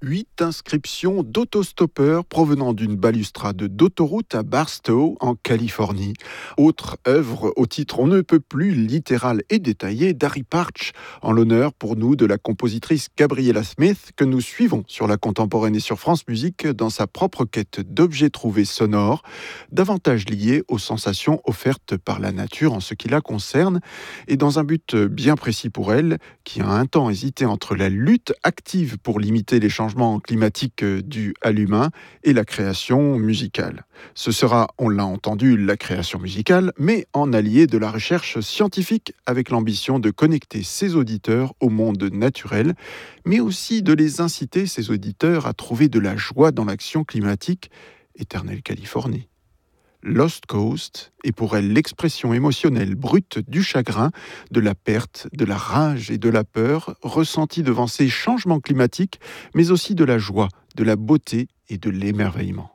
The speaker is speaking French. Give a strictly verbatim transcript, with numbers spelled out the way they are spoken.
Huit inscriptions d'autostoppeurs provenant d'une balustrade d'autoroute à Barstow, en Californie. Autre œuvre au titre on ne peut plus littéral et détaillé d'Harry Partch, en l'honneur pour nous de la compositrice Gabriella Smith, que nous suivons sur la contemporaine et sur France Musique dans sa propre quête d'objets trouvés sonores, davantage liés aux sensations offertes par la nature en ce qui la concerne, et dans un but bien précis pour elle, qui a un temps hésité entre la lutte active pour limiter les changements climatiques dus à l'humain et la création musicale. Ce sera, on l'a entendu, la création musicale, mais en allié de la recherche scientifique avec l'ambition de connecter ses auditeurs au monde naturel, mais aussi de les inciter, ces auditeurs, à trouver de la joie dans l'action climatique, éternelle Californie. Lost Coast est pour elle l'expression émotionnelle brute du chagrin, de la perte, de la rage et de la peur ressentie devant ces changements climatiques, mais aussi de la joie, de la beauté et de l'émerveillement.